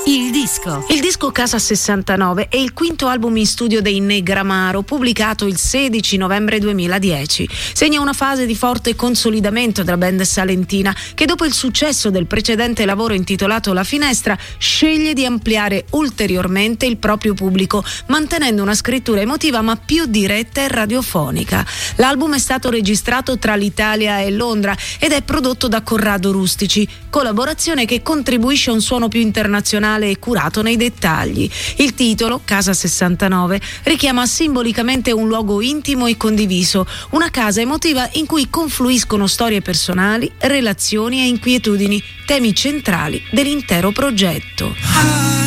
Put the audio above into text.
Il disco Casa 69 è il quinto album in studio dei Negramaro, pubblicato il 16 novembre 2010. Segna una fase di forte consolidamento della band salentina, che dopo il successo del precedente lavoro intitolato La Finestra sceglie di ampliare ulteriormente il proprio pubblico, mantenendo una scrittura emotiva ma più diretta e radiofonica. L'album è stato registrato tra l'Italia e Londra ed è prodotto da Corrado Rustici, collaborazione che contribuisce a un suono più internazionale e curato nei dettagli. Il titolo, Casa 69, richiama simbolicamente un luogo intimo e condiviso, una casa emotiva in cui confluiscono storie personali, relazioni e inquietudini, temi centrali dell'intero progetto.